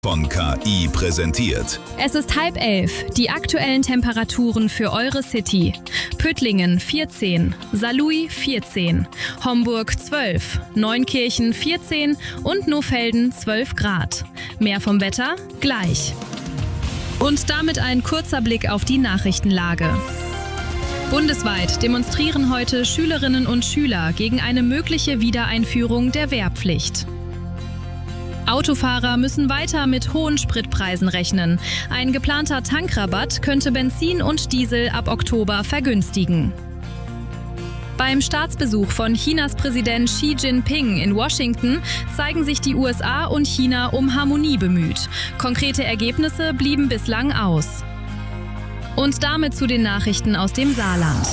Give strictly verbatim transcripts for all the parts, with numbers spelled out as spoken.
Von K I präsentiert. Es ist halb elf. Die aktuellen Temperaturen für eure City. Püttlingen vierzehn, Saarlouis vierzehn, Homburg zwölf, Neunkirchen vierzehn und Nohfelden zwölf Grad. Mehr vom Wetter gleich. Und damit ein kurzer Blick auf die Nachrichtenlage. Bundesweit demonstrieren heute Schülerinnen und Schüler gegen eine mögliche Wiedereinführung der Wehrpflicht. Autofahrer müssen weiter mit hohen Spritpreisen rechnen. Ein geplanter Tankrabatt könnte Benzin und Diesel ab Oktober vergünstigen. Beim Staatsbesuch von Chinas Präsident Xi Jinping in Washington zeigen sich die U S A und China um Harmonie bemüht. Konkrete Ergebnisse blieben bislang aus. Und damit zu den Nachrichten aus dem Saarland.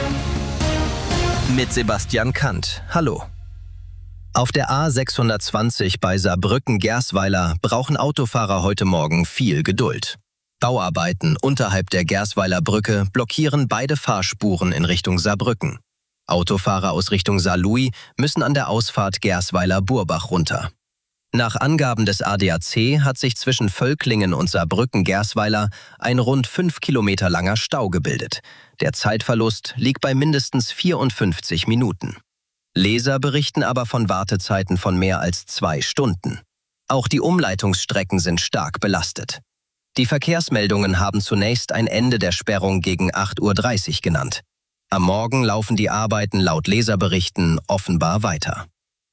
Mit Sebastian Kant. Hallo. Auf der A sechshundertzwanzig bei Saarbrücken-Gersweiler brauchen Autofahrer heute Morgen viel Geduld. Bauarbeiten unterhalb der Gersweiler Brücke blockieren beide Fahrspuren in Richtung Saarbrücken. Autofahrer aus Richtung Saarlouis müssen an der Ausfahrt Gersweiler-Burbach runter. Nach Angaben des A D A C hat sich zwischen Völklingen und Saarbrücken-Gersweiler ein rund fünf Kilometer langer Stau gebildet. Der Zeitverlust liegt bei mindestens vierundfünfzig Minuten. Leser berichten aber von Wartezeiten von mehr als zwei Stunden. Auch die Umleitungsstrecken sind stark belastet. Die Verkehrsmeldungen haben zunächst ein Ende der Sperrung gegen acht Uhr dreißig genannt. Am Morgen laufen die Arbeiten laut Leserberichten offenbar weiter.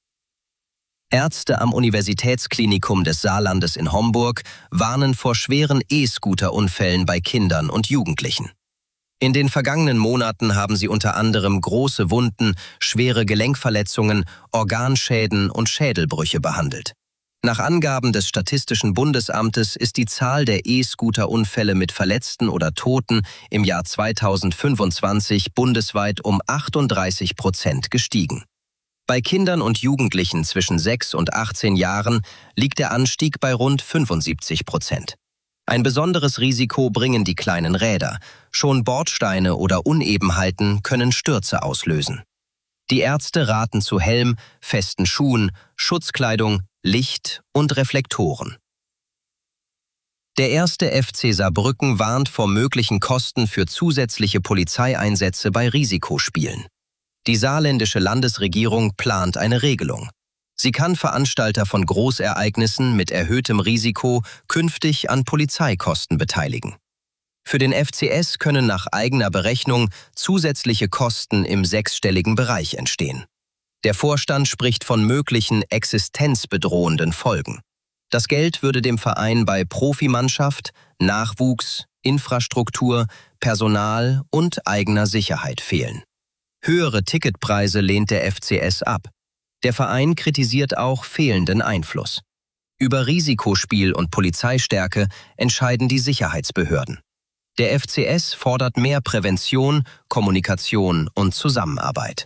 Ärzte am Universitätsklinikum des Saarlandes in Homburg warnen vor schweren E-Scooter-Unfällen bei Kindern und Jugendlichen. In den vergangenen Monaten haben sie unter anderem große Wunden, schwere Gelenkverletzungen, Organschäden und Schädelbrüche behandelt. Nach Angaben des Statistischen Bundesamtes ist die Zahl der E-Scooter-Unfälle mit Verletzten oder Toten im Jahr zweitausendfünfundzwanzig bundesweit um achtunddreißig Prozent gestiegen. Bei Kindern und Jugendlichen zwischen sechs und achtzehn Jahren liegt der Anstieg bei rund fünfundsiebzig Prozent. Ein besonderes Risiko bringen die kleinen Räder. Schon Bordsteine oder Unebenheiten können Stürze auslösen. Die Ärzte raten zu Helm, festen Schuhen, Schutzkleidung, Licht und Reflektoren. Der erste F C Saarbrücken warnt vor möglichen Kosten für zusätzliche Polizeieinsätze bei Risikospielen. Die saarländische Landesregierung plant eine Regelung. Sie kann Veranstalter von Großereignissen mit erhöhtem Risiko künftig an Polizeikosten beteiligen. Für den F C S können nach eigener Berechnung zusätzliche Kosten im sechsstelligen Bereich entstehen. Der Vorstand spricht von möglichen existenzbedrohenden Folgen. Das Geld würde dem Verein bei Profimannschaft, Nachwuchs, Infrastruktur, Personal und eigener Sicherheit fehlen. Höhere Ticketpreise lehnt der F C S ab. Der Verein kritisiert auch fehlenden Einfluss. Über Risikospiel und Polizeistärke entscheiden die Sicherheitsbehörden. Der F C S fordert mehr Prävention, Kommunikation und Zusammenarbeit.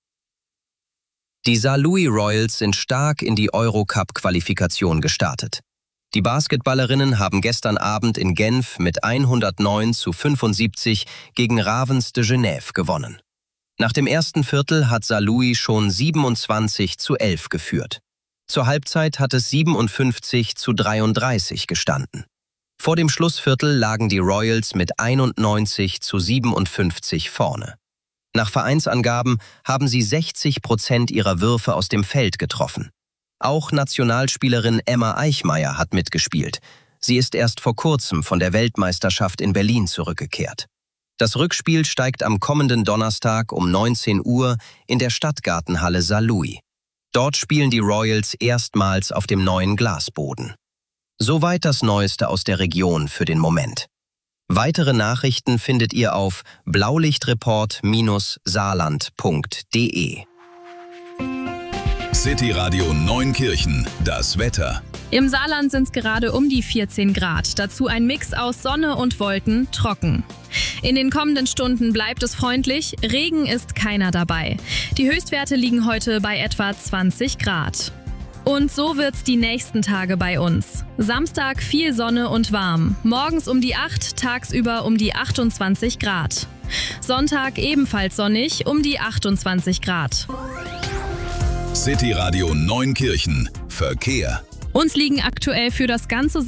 Die Saarlouis Royals sind stark in die Eurocup-Qualifikation gestartet. Die Basketballerinnen haben gestern Abend in Genf mit hundertneun zu fünfundsiebzig gegen Ravens de Genève gewonnen. Nach dem ersten Viertel hat Saarlouis schon siebenundzwanzig zu elf geführt. Zur Halbzeit hat es siebenundfünfzig zu dreiunddreißig gestanden. Vor dem Schlussviertel lagen die Royals mit einundneunzig zu siebenundfünfzig vorne. Nach Vereinsangaben haben sie sechzig Prozent ihrer Würfe aus dem Feld getroffen. Auch Nationalspielerin Emma Eichmeyer hat mitgespielt. Sie ist erst vor kurzem von der Weltmeisterschaft in Berlin zurückgekehrt. Das Rückspiel steigt am kommenden Donnerstag um neunzehn Uhr in der Stadtgartenhalle Saarlouis. Dort spielen die Royals erstmals auf dem neuen Glasboden. Soweit das Neueste aus der Region für den Moment. Weitere Nachrichten findet ihr auf blaulichtreport Bindestrich saarland Punkt de. City Radio Neunkirchen, das Wetter. Im Saarland sind es gerade um die vierzehn Grad. Dazu ein Mix aus Sonne und Wolken, trocken. In den kommenden Stunden bleibt es freundlich, Regen ist keiner dabei. Die Höchstwerte liegen heute bei etwa zwanzig Grad. Und so wird's die nächsten Tage bei uns. Samstag viel Sonne und warm. Morgens um die acht, tagsüber um die achtundzwanzig Grad. Sonntag ebenfalls sonnig, um die achtundzwanzig Grad. City Radio Neunkirchen. Verkehr. Uns liegen aktuell für das ganze